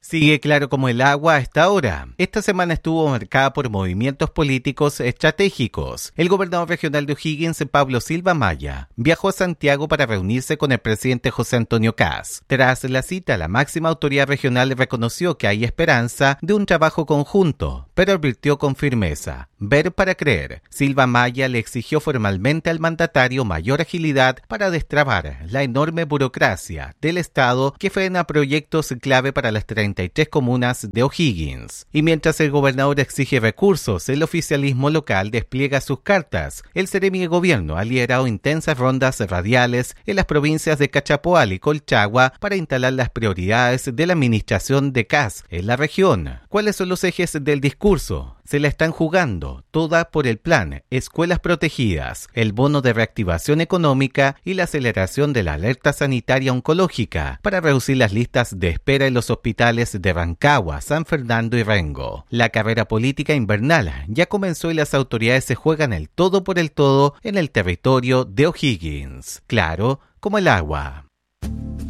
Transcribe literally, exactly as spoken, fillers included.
Sigue claro como el agua a esta hora. Esta semana estuvo marcada por movimientos políticos estratégicos. El gobernador regional de O'Higgins, Pablo Silva Maya, viajó a Santiago para reunirse con el presidente José Antonio Kast. Tras la cita, la máxima autoridad regional reconoció que hay esperanza de un trabajo conjunto, pero advirtió con firmeza: ver para creer. Silva Maya le exigió formalmente al mandatario mayor agilidad para destrabar la enorme burocracia del Estado que frena proyectos clave para las treinta y tres comunas de O'Higgins. Y mientras el gobernador exige recursos, el oficialismo local despliega sus cartas. El Seremi de Gobierno ha liderado intensas rondas radiales en las provincias de Cachapoal y Colchagua para instalar las prioridades de la administración de Kast en la región. ¿Cuáles son los ejes del discurso? Se la están jugando toda por el plan Escuelas Protegidas, el bono de reactivación económica y la aceleración de la alerta sanitaria oncológica para reducir las listas de espera en los hospitales de Rancagua, San Fernando y Rengo. La carrera política invernal ya comenzó y las autoridades se juegan el todo por el todo en el territorio de O'Higgins. Claro como el agua.